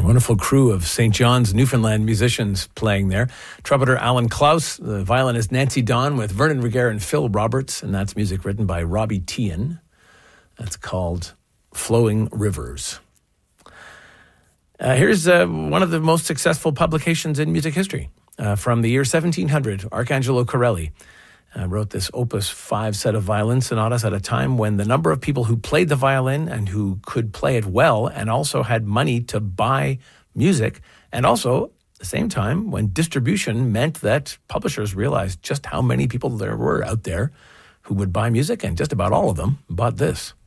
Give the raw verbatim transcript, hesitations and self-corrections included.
wonderful crew of Saint John's, Newfoundland musicians playing there. Trumpeter Alan Klaus, the violinist Nancy Don with Vernon Regehr and Phil Roberts, and that's music written by Robbie Tian. That's called Flowing Rivers. Uh, here's uh, one of the most successful publications in music history. Uh, from the year seventeen hundred, Arcangelo Corelli uh, wrote this Opus five set of violin sonatas at a time when the number of people who played the violin and who could play it well and also had money to buy music, and also at the same time when distribution meant that publishers realized just how many people there were out there who would buy music, and just about all of them bought this.